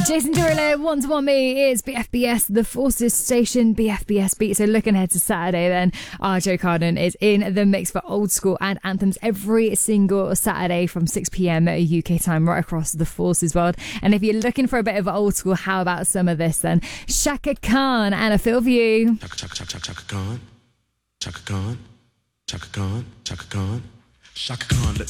Jason Derulo, One to Want Me is BFBS, the Forces Station, BFBS Beat. So looking ahead to Saturday then, Joe Carden is in the mix for old school and anthems every single Saturday from 6pm UK time right across the Forces world. And if you're looking for a bit of old school, how about some of this then? Chaka Khan and A Feel For You. Chaka Khan, Chaka Khan, Chaka Khan, Chaka Khan, Chaka Khan.